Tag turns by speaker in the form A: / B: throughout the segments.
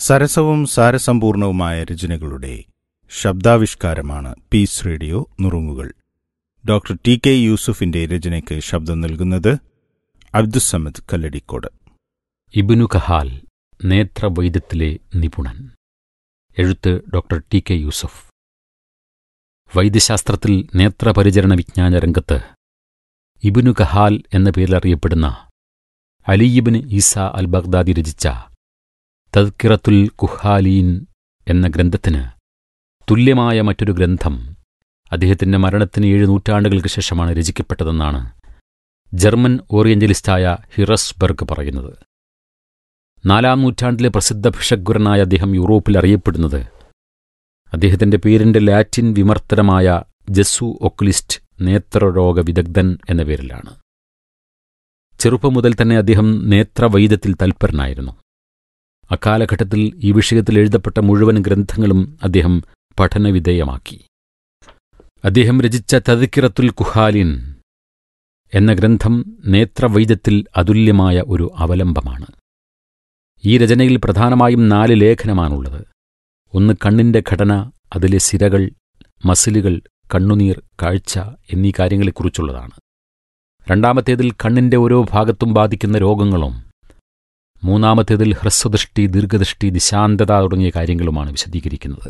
A: സരസവും സാരസമ്പൂർണവുമായ രചനകളുടെ ശബ്ദാവിഷ്കാരമാണ് piece radio നുറുങ്ങുകൾ. Doctor T K യൂസുഫിന്റെ രചനയ്ക്ക് ശബ്ദം നൽകുന്നത് അബ്ദുസ്സമദ് കല്ലടിക്കോട്.
B: ഇബ്നു കഹാൽ, നേത്രവൈദ്യത്തിലെ നിപുണൻ. എഴുത്ത് ഡോക്ടർ ടി കെ യൂസുഫ്. വൈദ്യശാസ്ത്രത്തിൽ നേത്രപരിചരണ വിജ്ഞാന രംഗത്ത് ഇബ്നു കഹാൽ എന്ന പേരിലറിയപ്പെടുന്ന അലി ഇബ്നു ഈസ അൽ ബഗ്ദാദി രചിച്ച തദ്കിറത്തുൽ കുഹാലീൻ എന്ന ഗ്രന്ഥത്തിന് തുല്യമായ മറ്റൊരു ഗ്രന്ഥം അദ്ദേഹത്തിന്റെ മരണത്തിന് 7 നൂറ്റാണ്ടുകൾക്ക് ശേഷമാണ് രചിക്കപ്പെട്ടതെന്നാണ് ജർമ്മൻ ഓറിയന്റലിസ്റ്റായ ഹിറസ്ബർഗ് പറയുന്നത്. 4-ാം നൂറ്റാണ്ടിലെ പ്രസിദ്ധ ഭിഷഗ്വരനായ അദ്ദേഹം യൂറോപ്പിൽ അറിയപ്പെടുന്നത് അദ്ദേഹത്തിന്റെ പേരിന്റെ ലാറ്റിൻ വിമർത്തനമായ ജസ്സു ഒക്കുലിസ്റ്റ്, നേത്രരോഗ വിദഗ്ധൻ എന്ന പേരിലാണ്. ചെറുപ്പം മുതൽ തന്നെ അദ്ദേഹം നേത്രവൈദ്യത്തിൽ തൽപരനായിരുന്നു. അക്കാലഘട്ടത്തിൽ ഈ വിഷയത്തിൽ എഴുതപ്പെട്ട മുഴുവൻ ഗ്രന്ഥങ്ങളും അദ്ദേഹം പഠനവിധേയമാക്കി. അദ്ദേഹം രചിച്ച തദ്കിറത്തുൽ കുഹാലിൻ എന്ന ഗ്രന്ഥം നേത്രവൈദ്യത്തിൽ അതുല്യമായ ഒരു അവലംബമാണ്. ഈ രചനയിൽ പ്രധാനമായും 4 ലേഖനമാണുള്ളത്. ഒന്ന് കണ്ണിന്റെ ഘടന, അതിലെ സിരകൾ, മസിലുകൾ, കണ്ണുനീർ, കാഴ്ച എന്നീ കാര്യങ്ങളെക്കുറിച്ചുള്ളതാണ്. രണ്ടാമത്തേതിൽ കണ്ണിന്റെ ഓരോ ഭാഗത്തും ബാധിക്കുന്ന രോഗങ്ങളും, മൂന്നാമത്തേതിൽ ഹ്രസ്വദൃഷ്ടി, ദീർഘദൃഷ്ടി, ദിശാന്തത തുടങ്ങിയ കാര്യങ്ങളുമാണ് വിശദീകരിക്കുന്നത്.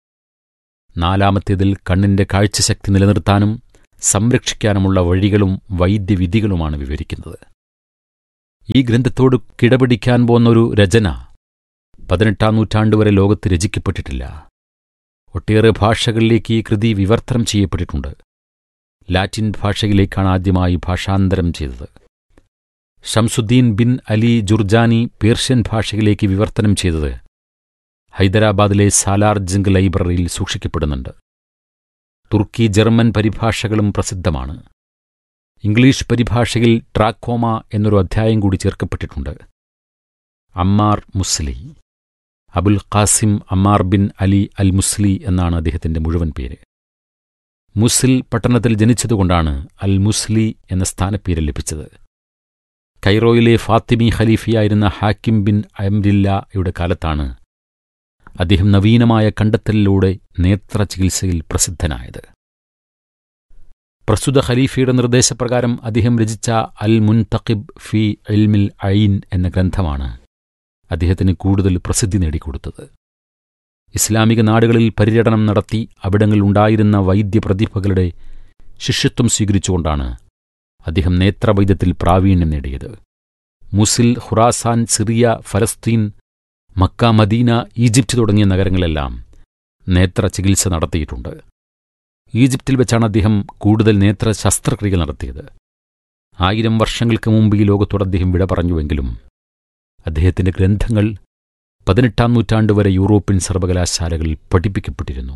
B: 4-ാമത്തേതിൽ കണ്ണിന്റെ കാഴ്ചശക്തി നിലനിർത്താനും സംരക്ഷിക്കാനുമുള്ള വഴികളും വൈദ്യവിധികളുമാണ് വിവരിക്കുന്നത്. ഈ ഗ്രന്ഥത്തോട് കിടപിടിക്കാൻ പോന്നൊരു രചന 18-ാം നൂറ്റാണ്ടുവരെ ലോകത്ത് രചിക്കപ്പെട്ടിട്ടില്ല. ഒട്ടേറെ ഭാഷകളിലേക്ക് ഈ കൃതി വിവർത്തനം ചെയ്യപ്പെട്ടിട്ടുണ്ട്. ലാറ്റിൻ ഭാഷയിലേക്കാണ് ആദ്യമായി ഭാഷാന്തരം ചെയ്തത്. Shamsuddin bin Ali Jurjani Persian ഭാഷയിലേക്ക് വിവർത്തനം ചെയ്തത് ഹൈദരാബാദിലെ സാലാർജംഗ് ലൈബ്രറിയിൽ സൂക്ഷിക്കപ്പെടുന്നുണ്ട്. തുർക്കി, ജർമ്മൻ പരിഭാഷകളും പ്രസിദ്ധമാണ്. ഇംഗ്ലീഷ് പരിഭാഷയിൽ ട്രാക്കോമ എന്നൊരു അധ്യായം കൂടി ചേർക്കപ്പെട്ടിട്ടുണ്ട്. Ammar മുസ്ലി, Abul Qasem Ammar bin Ali അൽ മുസ്ലി എന്നാണ് അദ്ദേഹത്തിന്റെ മുഴുവൻ പേര്. മുസിൽ പട്ടണത്തിൽ ജനിച്ചതുകൊണ്ടാണ് അൽ മുസ്ലി എന്ന സ്ഥാനപ്പേര് ലഭിച്ചത്. കൈറോയിലെ ഫാത്തിമി ഖലീഫയായിരുന്ന ഹാക്കിം ബിൻ അംരില്ലയുടെ കാലത്താണ് അദ്ദേഹം നവീനമായ കണ്ടെത്തലിലൂടെ നേത്രചികിത്സയിൽ പ്രസിദ്ധനായത്. പ്രസ്തുത ഖലീഫയുടെ നിർദ്ദേശപ്രകാരം അദ്ദേഹം രചിച്ച അൽ മുൻതഖിബ് ഫി ഇൽമിൽ ഐൻ എന്ന ഗ്രന്ഥമാണ് അദ്ദേഹത്തിന് കൂടുതൽ പ്രസിദ്ധി നേടിക്കൊടുത്തത്. ഇസ്ലാമിക നാടുകളിൽ പര്യടനം നടത്തി അവിടങ്ങളിലുണ്ടായിരുന്ന വൈദ്യപ്രതിഭകളുടെ ശിഷ്യത്വം സ്വീകരിച്ചുകൊണ്ടാണ് അദ്ദേഹം നേത്രവൈദ്യത്തിൽ പ്രാവീണ്യം നേടിയത്. മുസിൽ, ഖുറാസാൻ, സിറിയ, ഫലസ്തീൻ, മക്ക, മദീന, ഈജിപ്റ്റ് തുടങ്ങിയ നഗരങ്ങളെല്ലാം നേത്രചികിത്സ നടത്തിയിട്ടുണ്ട്. ഈജിപ്തിൽ വെച്ചാണ് അദ്ദേഹം കൂടുതൽ നേത്ര ശസ്ത്രക്രിയകൾ നടത്തിയത്. 1000 വർഷങ്ങൾക്ക് മുമ്പ് ഈ ലോകത്തോട് അദ്ദേഹം വിട പറഞ്ഞുവെങ്കിലും അദ്ദേഹത്തിന്റെ ഗ്രന്ഥങ്ങൾ 18-ാം നൂറ്റാണ്ടുവരെ യൂറോപ്യൻ സർവകലാശാലകളിൽ പഠിപ്പിക്കപ്പെട്ടിരുന്നു.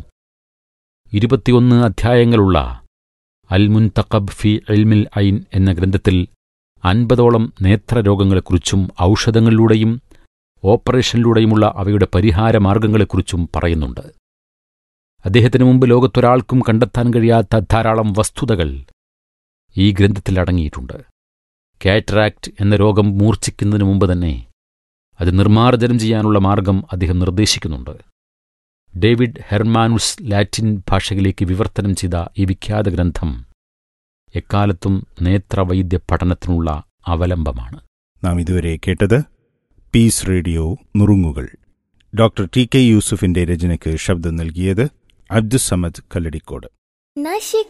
B: 21 അധ്യായങ്ങളുള്ള അൽ മുൻതഖബ് ഫി ഇൽമിൽ ഐൻ എന്ന ഗ്രന്ഥത്തിൽ 50ഓളം നേത്രരോഗങ്ങളെക്കുറിച്ചും ഔഷധങ്ങളിലൂടെയും ഓപ്പറേഷനിലൂടെയുമുള്ള അവയുടെ പരിഹാരമാർഗങ്ങളെക്കുറിച്ചും പറയുന്നുണ്ട്. അദ്ദേഹത്തിനു മുമ്പ് ലോകത്തൊരാൾക്കും കണ്ടെത്താൻ കഴിയാത്ത ധാരാളം വസ്തുതകൾ ഈ ഗ്രന്ഥത്തിൽ അടങ്ങിയിട്ടുണ്ട്. കാറ്ററാക്ട് എന്ന രോഗം മൂർച്ഛിക്കുന്നതിനു മുമ്പ് തന്നെ അത് നിർമ്മാർജ്ജനം ചെയ്യാനുള്ള മാർഗം അദ്ദേഹം നിർദ്ദേശിക്കുന്നുണ്ട്. ഡേവിഡ് ഹെർമാനുസ് ലാറ്റിൻ ഭാഷയിലേക്ക് വിവർത്തനം ചെയ്ത ഈ വിഖ്യാത ഗ്രന്ഥം എക്കാലത്തും നേത്രവൈദ്യ പഠനത്തിനുള്ള അവലംബമാണ്.
A: നാം ഇതുവരെ കേട്ടത് പീസ് റേഡിയോ നുറുങ്ങുകൾ. ഡോക്ടർ ടി കെ യൂസുഫിന്റെ രചനയ്ക്ക് ശബ്ദം നൽകിയത് അബ്ദുസ്സമദ് കല്ലടിക്കോട്.
C: നശിക